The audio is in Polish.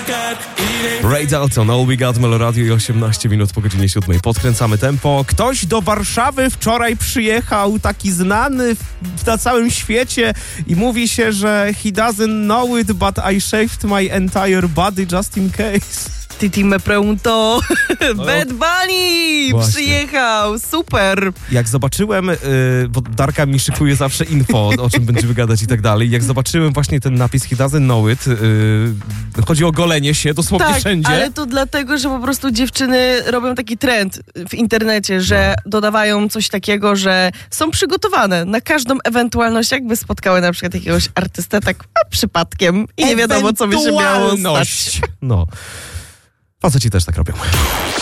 Ray Dalton, All We Got, Melo Radio i 18 minut po godzinie 7. Podkręcamy tempo. Ktoś do Warszawy wczoraj przyjechał, taki znany na całym świecie i mówi się, że he doesn't know it, but I shaved my entire body just in case. Titi me preguntó. Bad Bunny Właśnie. przyjechał, super. Jak zobaczyłem, bo Darka mi szykuje zawsze info, o czym będziemy gadać i tak dalej. Jak zobaczyłem właśnie ten napis he doesn't know it, chodzi o golenie się dosłownie Tak, wszędzie. ale to dlatego, że po prostu dziewczyny robią taki trend w internecie, że dodawają coś takiego, że są przygotowane na każdą ewentualność, jakby spotkały na przykład jakiegoś artystę tak przypadkiem i nie wiadomo, co by się miało stać. No. Faceci też tak robią.